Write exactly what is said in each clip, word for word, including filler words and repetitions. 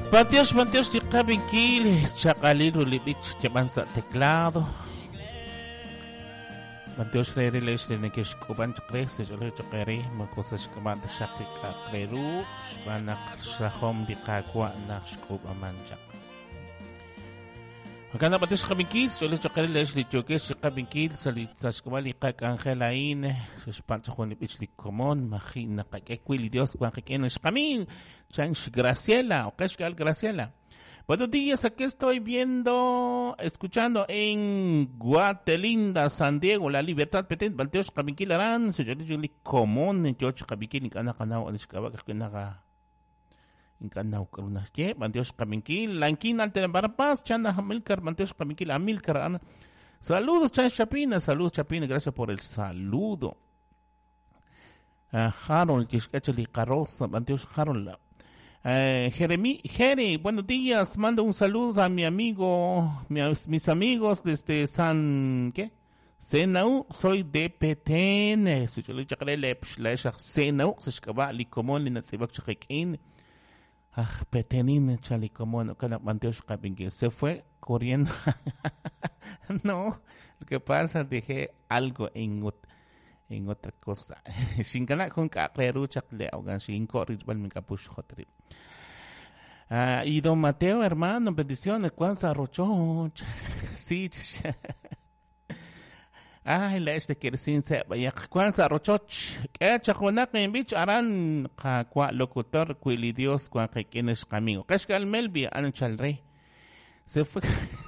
Patios, patios, de cabinquil, chacaliro, libich, chamanza teclado. Patios, reiles, de nequescoban, creces, yo le choqueré, macosas que van de chapica, creru, van a crashahom de cagua, naxcoba mancha. Maganda patios, cabinquil, yo le choqueré, les le choque, si cabinquil, salitas como li cac angelain, sus panchos con libich li común, magina, caquequil, Dios, cuan que no es camino. Chanch Graciela, o Kashgal Graciela. Buenos días, aquí estoy viendo, escuchando en Guatelinda, San Diego, La Libertad, Petén, Balteos, Cabinquilarán, señores, yo le común, en George Cabinquil, en Canacanao, en Escaba, que naga, en Canao, Carunas, que, Balteos, Cabinquil, Lanquín, Alter Barapaz, Chana, Hamilcar, Balteos, Cabinquil, Amilcar, saludos, Chan Chapina, saludos, Chapina, gracias por el saludo. Uh, Harold, que es Echeli Carroza, Balteos, Harold, Uh, Jeremy, Jere, buenos días, mando un saludo a mi amigo, mi, mis amigos desde San, ¿qué? Senau, soy de Petén, si yo le llamaré le pshlash Senau, se escapa licomón en el sebak chaquequín, ah, Peténin, chalicomón, cada manteos capingue, se fue corriendo, no, lo que pasa, dejé algo en en otra cosa. Sin ganar con carrero chacle ahogan sin correr bal mi capucho hotri. Ah, y don Mateo, hermano, bendiciones, cuánza rocho. Sí. Ay, la este que sin se vaya cuánza rocho. Que chaconac en bich aran ka kwa locutor cuili Dios kwa que quienes camino. Kashkal Melvi an chalre. Se fue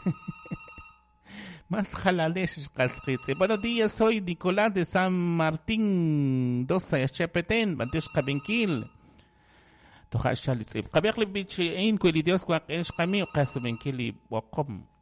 más jalales casquete. Buenos días, soy Nicolás de San Martín, doce, Chepetén, Banteos Cabinquil. Tojas chalitz. Cabirli bichi, ein cuili Dios, cuac es camino, caso benquili, wacom.